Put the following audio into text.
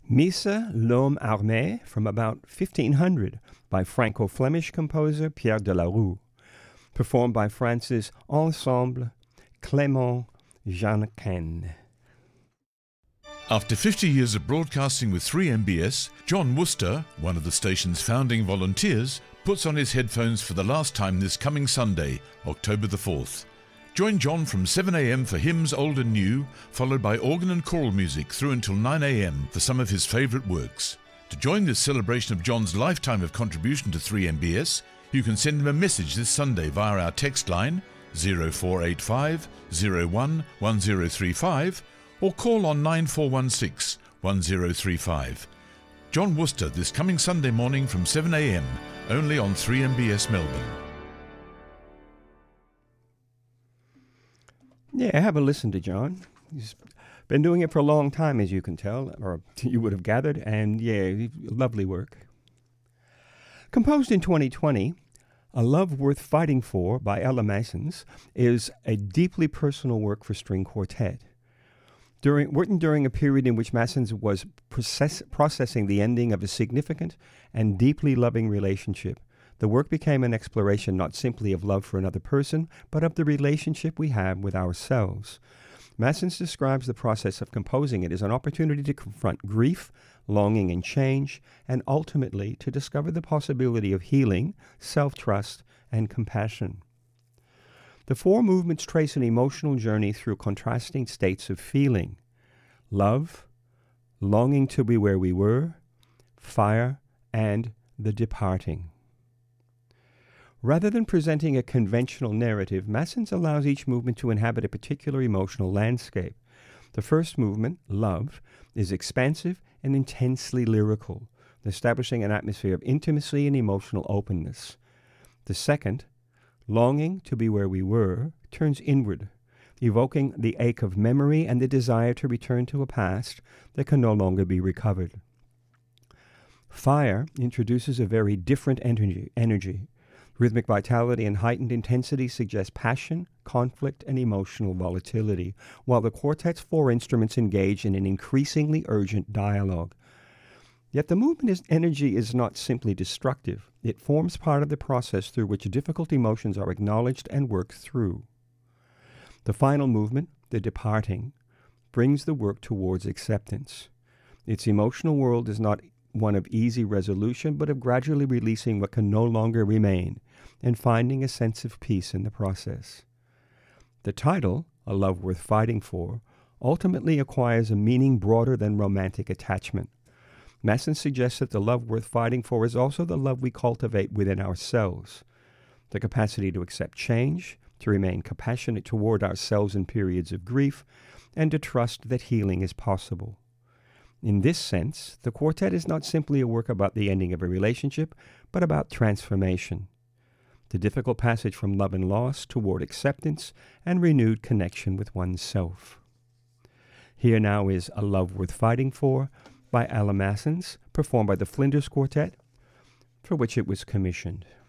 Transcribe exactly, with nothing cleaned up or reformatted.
Missa l'Homme Armé from about fifteen hundred by Franco-Flemish composer Pierre de la Rue, performed by France's Ensemble Clément Jeannequin. After fifty years of broadcasting with three M B S, John Worcester, one of the station's founding volunteers, puts on his headphones for the last time this coming Sunday, October the fourth. Join John from seven a m for hymns old and new, followed by organ and choral music through until nine a m for some of his favourite works. To join this celebration of John's lifetime of contribution to three M B S, you can send him a message this Sunday via our text line zero four eight five, zero one, one zero three five or call on nine four one six, one zero three five. John Worcester this coming Sunday morning from seven a m, only on three M B S Melbourne. Yeah, have a listen to John. He's been doing it for a long time, as you can tell, or you would have gathered, and yeah, lovely work. Composed in twenty twenty, A Love Worth Fighting For by Ella Masons is a deeply personal work for string quartet. During, written during a period in which Masons was process, processing the ending of a significant and deeply loving relationship, the work became an exploration not simply of love for another person, but of the relationship we have with ourselves. Masons describes the process of composing it as an opportunity to confront grief, longing, and change, and ultimately to discover the possibility of healing, self-trust, and compassion. The four movements trace an emotional journey through contrasting states of feeling: love, longing to be where we were, fire, and the departing. Rather than presenting a conventional narrative, Masons allows each movement to inhabit a particular emotional landscape. The first movement, Love, is expansive and intensely lyrical, establishing an atmosphere of intimacy and emotional openness. The second, Longing to Be Where We Were, turns inward, evoking the ache of memory and the desire to return to a past that can no longer be recovered. Fire introduces a very different energy, energy. Rhythmic vitality and heightened intensity suggest passion, conflict, and emotional volatility, while the quartet's four instruments engage in an increasingly urgent dialogue. Yet the movement's energy is not simply destructive. It forms part of the process through which difficult emotions are acknowledged and worked through. The final movement, the departing, brings the work towards acceptance. Its emotional world is not one of easy resolution, but of gradually releasing what can no longer remain and finding a sense of peace in the process. The title, A Love Worth Fighting For, ultimately acquires a meaning broader than romantic attachment. Masson suggests that the love worth fighting for is also the love we cultivate within ourselves, the capacity to accept change, to remain compassionate toward ourselves in periods of grief, and to trust that healing is possible. In this sense, the quartet is not simply a work about the ending of a relationship, but about transformation, the difficult passage from love and loss toward acceptance and renewed connection with oneself. Here now is A Love Worth Fighting For by Ella Masons, performed by the Flinders Quartet, for which it was commissioned.